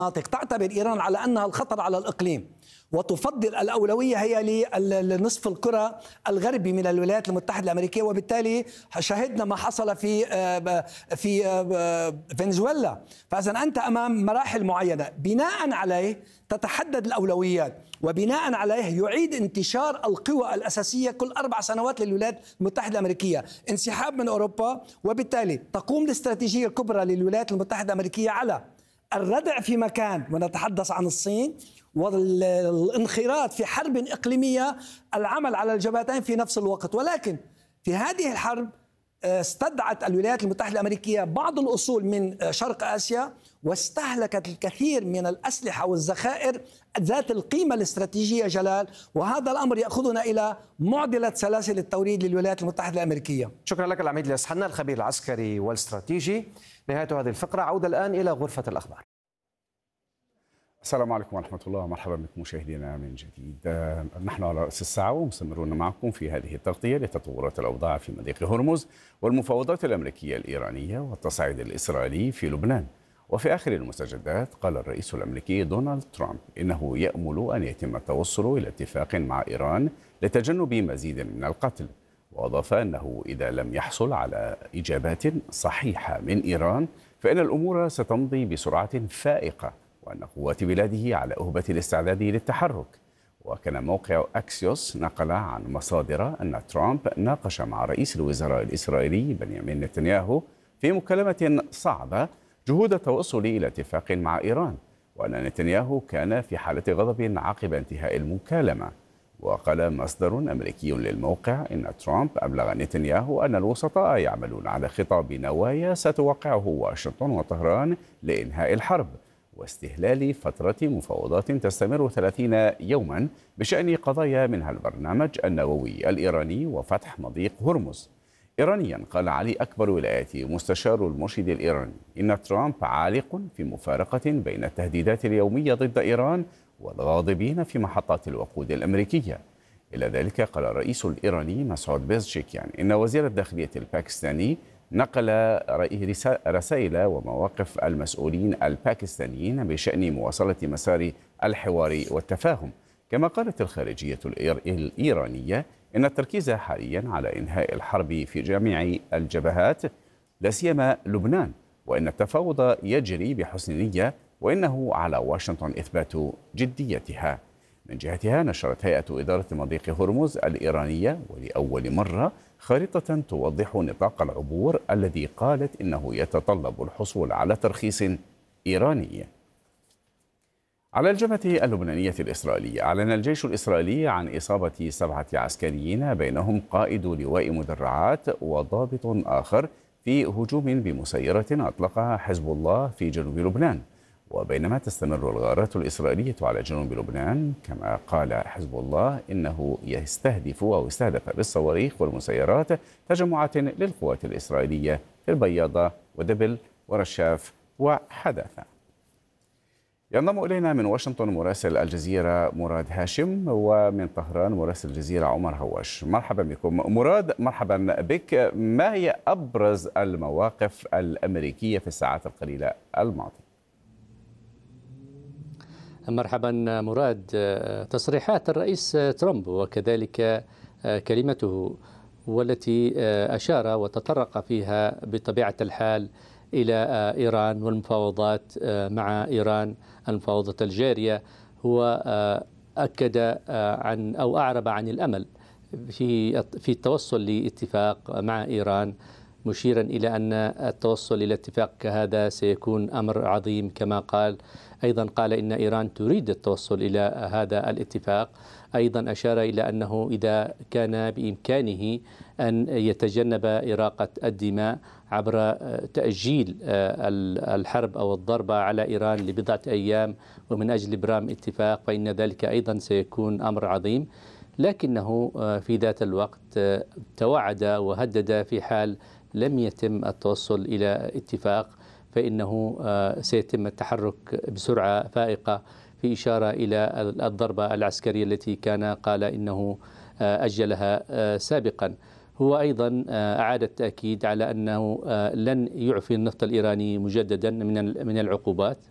مناطق تعتبر إيران على أنها الخطر على الإقليم، وتفضل الأولوية هي لنصف الكرة الغربي من الولايات المتحدة الأمريكية. وبالتالي شهدنا ما حصل في فنزويلا. فإذا أنت أمام مراحل معينة بناء عليه تتحدد الأولويات، وبناء عليه يعيد انتشار القوى الأساسية كل 4 سنوات للولايات المتحدة الأمريكية، انسحاب من أوروبا، وبالتالي تقوم الاستراتيجية الكبرى للولايات المتحدة الأمريكية على الردع في مكان، ونتحدث عن الصين، والانخراط في حرب إقليمية، العمل على الجبهتين في نفس الوقت. ولكن في هذه الحرب استدعت الولايات المتحدة الأمريكية بعض الأصول من شرق آسيا، واستهلكت الكثير من الأسلحة والذخائر ذات القيمة الاستراتيجية جلال، وهذا الأمر يأخذنا إلى معضلة سلاسل التوريد للولايات المتحدة الأمريكية. شكرا لك العميد الياس حنا، الخبير العسكري والاستراتيجي. نهاية هذه الفقرة، عودة الآن إلى غرفة الأخبار. السلام عليكم ورحمة الله، مرحبا بكم مشاهدينا من جديد. نحن على رأس الساعة ومستمرون معكم في هذه التغطية لتطورات الأوضاع في مضيق هرمز والمفاوضات الأمريكية الإيرانية والتصعيد الإسرائيلي في لبنان. وفي آخر المستجدات قال الرئيس الأمريكي دونالد ترامب إنه يأمل أن يتم التوصل إلى اتفاق مع إيران لتجنب مزيد من القتل، وأضاف أنه إذا لم يحصل على إجابات صحيحة من إيران فإن الأمور ستمضي بسرعة فائقة، وأن قوات بلاده على أهبة الاستعداد للتحرك. وكان موقع أكسيوس نقل عن مصادر أن ترامب ناقش مع رئيس الوزراء الإسرائيلي بنيامين نتنياهو في مكالمة صعبة جهود التوصل إلى اتفاق مع إيران، وأن نتنياهو كان في حالة غضب عقب انتهاء المكالمة. وقال مصدر أمريكي للموقع إن ترامب أبلغ نتنياهو أن الوسطاء يعملون على خطاب نوايا ستوقعه واشنطن وطهران لإنهاء الحرب واستهلال فترة مفاوضات تستمر 30 يوما بشأن قضايا منها البرنامج النووي الإيراني وفتح مضيق هرمز. إيرانيا قال علي أكبر ولاياتي مستشار المرشد الإيراني إن ترامب عالق في مفارقة بين التهديدات اليومية ضد إيران والغاضبين في محطات الوقود الأمريكية. إلى ذلك قال الرئيس الإيراني مسعود بيزشكيان إن وزير الداخلية الباكستاني نقل رسائل ومواقف المسؤولين الباكستانيين بشأن مواصلة مسار الحوار والتفاهم. كما قالت الخارجية الإيرانية إن التركيز حاليا على إنهاء الحرب في جميع الجبهات لا سيما لبنان، وإن التفاوض يجري بحسن نية، وإنه على واشنطن إثبات جديتها. من جهتها نشرت هيئة إدارة مضيق هرمز الإيرانية ولأول مرة خارطة توضح نطاق العبور الذي قالت إنه يتطلب الحصول على ترخيص إيراني. على الجبهة اللبنانية الإسرائيلية أعلن الجيش الإسرائيلي عن إصابة 7 عسكريين بينهم قائد لواء مدرعات وضابط آخر في هجوم بمسيرة أطلقها حزب الله في جنوب لبنان. وبينما تستمر الغارات الإسرائيلية على جنوب لبنان، كما قال حزب الله إنه يستهدف أو استهدف بالصواريخ والمسيرات تجمعات للقوات الإسرائيلية في البياضة ودبل ورشاف وحدث. ينضم إلينا من واشنطن مراسل الجزيرة مراد هاشم، ومن طهران مراسل الجزيرة عمر هواش. مرحبا بكم مراد. مرحبا بك. ما هي أبرز المواقف الأمريكية في الساعات القليلة الماضية؟ مرحبا مراد. تصريحات الرئيس ترامب وكذلك كلمته والتي أشار وتطرق فيها بطبيعة الحال إلى إيران والمفاوضات مع إيران، المفاوضات الجارية، هو أكد عن أو أعرب عن الأمل في التوصل لاتفاق مع إيران، مشيرا إلى أن التوصل إلى اتفاق كهذا سيكون أمر عظيم. كما قال أيضا قال إن إيران تريد التوصل إلى هذا الاتفاق. أيضا أشار إلى أنه إذا كان بإمكانه أن يتجنب إراقة الدماء عبر تأجيل الحرب أو الضربة على إيران لبضعة أيام ومن أجل إبرام اتفاق، فإن ذلك أيضا سيكون أمر عظيم. لكنه في ذات الوقت توعد وهدد في حال لم يتم التوصل إلى اتفاق فإنه سيتم التحرك بسرعة فائقة، في إشارة إلى الضربة العسكرية التي كان قال إنه أجلها سابقا. هو أيضا أعاد التأكيد على أنه لن يعفي النفط الإيراني مجددا من العقوبات،